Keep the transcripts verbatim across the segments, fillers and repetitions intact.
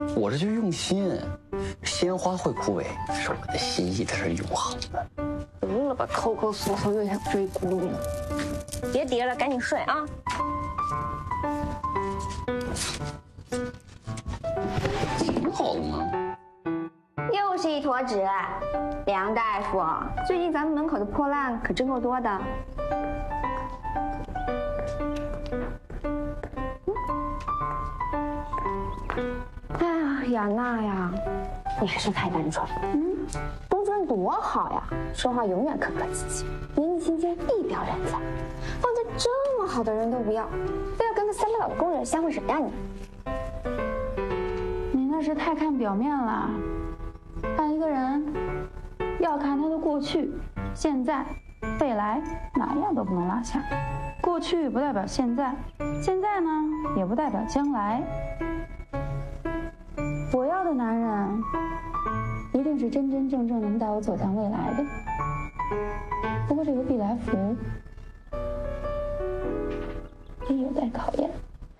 我这就用心。鲜花会枯萎，是我的心意，它是永恒的。 得了吧，抠抠搜搜又想追姑娘，别叠了，赶紧睡啊！ 挺好的嘛。 又是一坨纸，梁大夫，最近咱们门口的破烂可真够多的。哎呀，雅娜呀，你还是太单纯。嗯，公主任多好呀，说话永远客客气气，年纪轻轻一表人才。放在这么好的人都不要，非要跟个三八老的工人相会什么呀你？ 你那是太看表面了。看一个人，要看他的过去、现在、未来，哪样都不能落下。过去不代表现在，现在呢也不代表将来。我要的男人，一定是真真正正能带我走向未来的。不过这个必来福也有待考验。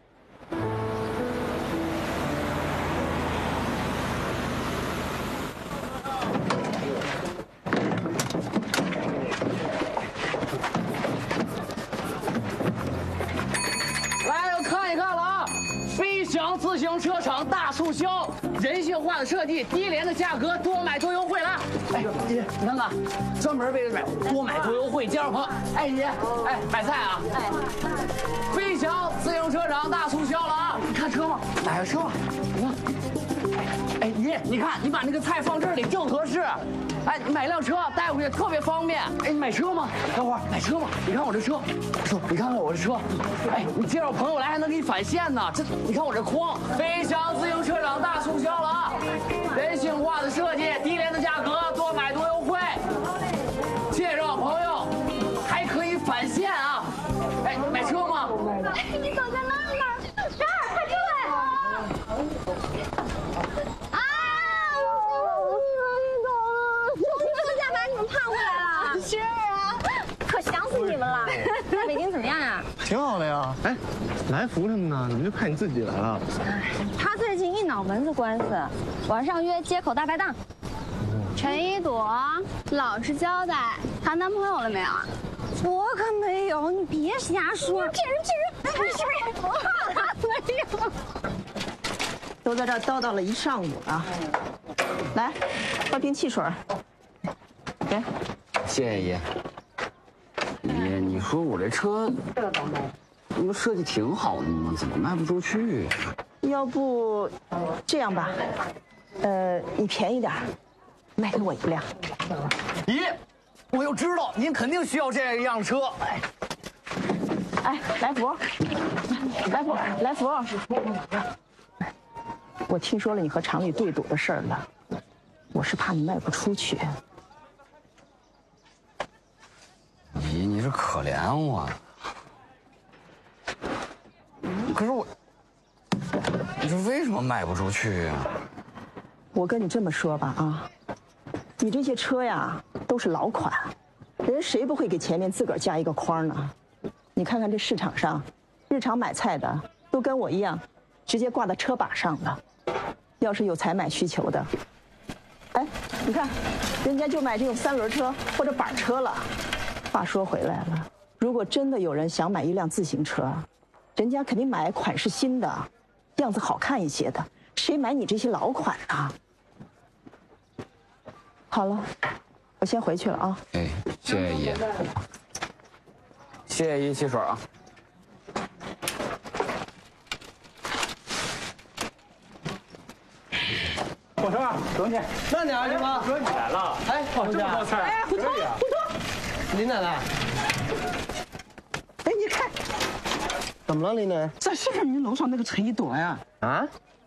自行车厂大促销，人性化的设计，低廉的价格，多买多优惠了。哎，姐，你看看，专门为了买多买多优惠，介绍朋友。哎，姐，哎，买菜啊？哎，飞翔自行车厂大促销了啊！你看车吗？哪个车啊？你看。哎，姨，你看，你把那个菜放这里正合适。哎，你买辆车带回去特别方便。哎，你买车吗？等会儿买车吗？你看我这车，说你看看我这车。哎，你介绍朋友来还能给你返现呢。这你看我这筐。飞翔自行车厂大促销了啊！人性化的设计，低廉的价格，多买多优惠。介绍朋友还可以返现啊！哎，买车吗？ 哎，你走在那儿呢，这儿，快出来！啊！你这个假把你们盼回来了。是啊，可想死你们了。在北京怎么样呀？ 挺好的呀。哎，来福他们呢？你们就看你自己来了。 他最近一脑门子官司，晚上约街口大排档。陈一朵，老实交代，谈男朋友了没有啊？我可没有，你别瞎说。骗人骗人！你是不是？没有。 都在这儿叨叨了一上午了。来，喝瓶汽水。给。 谢谢爷。爷，你说我这车，那不设计挺好的吗？怎么卖不出去？ 要不这样吧，呃，你便宜点，卖给我一辆。 咦，我就知道您肯定需要这样车。哎， 哎，来福，来福，来福。我听说了你和厂里对赌的事儿了，我是怕你卖不出去。 姨，你是可怜我。可是我，你说为什么卖不出去啊？ 我跟你这么说吧啊，你这些车呀都是老款，人谁不会给前面自个儿加一个框呢？你看看这市场上，日常买菜的都跟我一样，直接挂到车把上了。要是有采买需求的，哎，你看，人家就买这种三轮车或者板车了。话说回来了，如果真的有人想买一辆自行车，人家肯定买款式新的，样子好看一些的，谁买你这些老款啊？好了，我先回去了啊。 哎，谢谢爷，谢谢爷汽水啊。 火车，等你，慢点啊，师傅。哥，你来了。哎，好这么多菜。 哎，虎头，虎头， 林奶奶。 哎，你看， 怎么了，林奶奶？ 这是不是您楼上那个陈一朵呀？ 啊？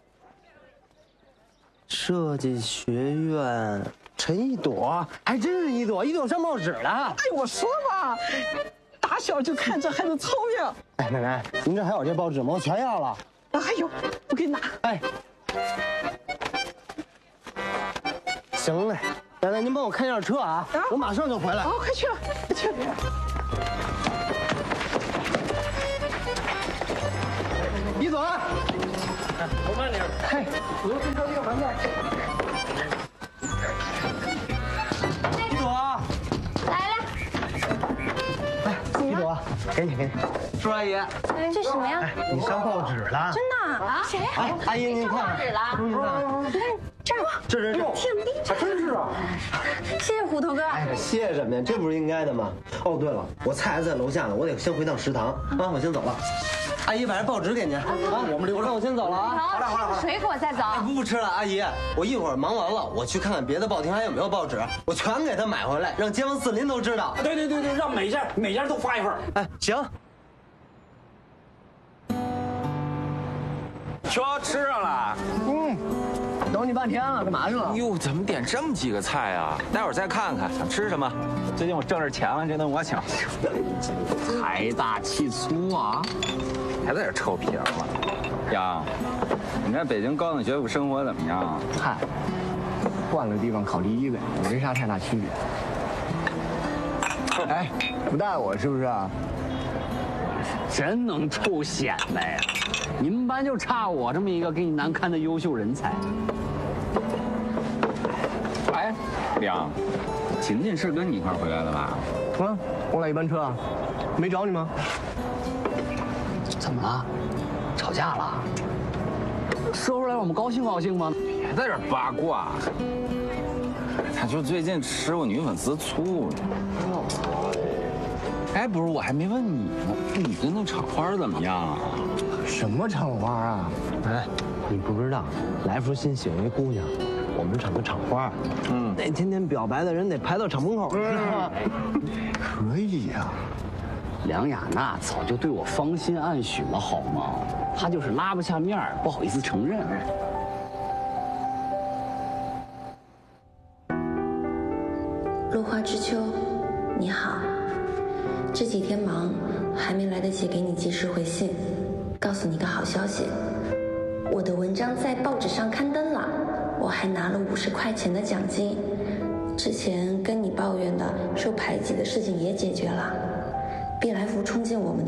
设计学院陈一朵，还真是一朵，一朵上报纸了。 哎，我说吧，打小就看这孩子聪明。 哎，奶奶，您这还有这报纸吗？我全要了。 哎呦，我给你拿。 哎。行嘞，奶奶，您帮我看一下车啊，啊我马上就回来。 哦，快去，快去。 李总， 我慢点。嘿， 我又跟着这个盘子。一朵， 来了。 哎，一朵，给你给你。叔阿姨， 这是什么呀？ 你上报纸了。 真的啊？谁？ 哎，阿姨您看看。 报纸了。 您看。 这儿， 这人是。 还真是啊！ 谢谢虎头哥。 哎，谢什么呀？这不是应该的吗？哦，对了，我菜还在楼下呢，我得先回趟食堂啊，我先走了。阿姨，把这报纸给您啊，我们留着，我先走了啊。 好了好了好了，水果再走。 不不吃了，阿姨，我一会儿忙完了，我去看看别的报亭还有没有报纸，我全给他买回来，让街坊四邻都知道。 对对对对，让每家每家都发一份。 哎，行。 说吃上了。 嗯，等你半天了，干嘛去了？ 哟，怎么点这么几个菜啊？待会儿再看看想吃什么。最近我挣着钱了，这顿我请。 财大气粗啊！ 还在这臭屁了。杨，你在北京高等学府生活怎么样？ 嗨，换个地方考第一呗，也没啥太大区别。哎，不带我是不是啊？ 真能臭显摆呀！你们班就差我这么一个给你难堪的优秀人才。 哎，梁，琴琴是跟你一块回来的吧？ 嗯，我俩一班车啊，没找你吗？ 怎么了？吵架了？说出来我们高兴高兴吗？ 别在这八卦。他就最近吃过女粉丝醋呢。哎，不是，我还没问你呢，你跟那厂花怎么样啊？ 什么厂花啊？ 哎，你不知道，来福新喜欢一姑娘，我们厂的厂花，嗯，那天天表白的人得排到厂门口，知道吗？ 可以呀。 梁雅娜早就对我芳心暗许了，好吗？她就是拉不下面儿，不好意思承认。 落花知秋，你好。这几天忙，还没来得及给你及时回信。告诉你个好消息，我的文章在报纸上刊登了，我还拿了五十块钱的奖金。之前跟你抱怨的受排挤的事情也解决了。碧来福冲进我们的。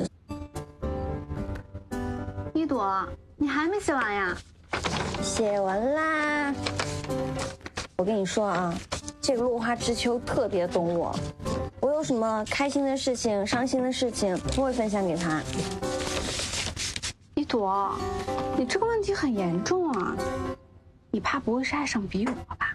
一朵，你还没写完呀？ 写完啦。我跟你说啊，这个落花知秋特别懂我。我有什么开心的事情、伤心的事情，都会分享给他。 一朵，你这个问题很严重啊！你怕不会是爱上笔友了吧？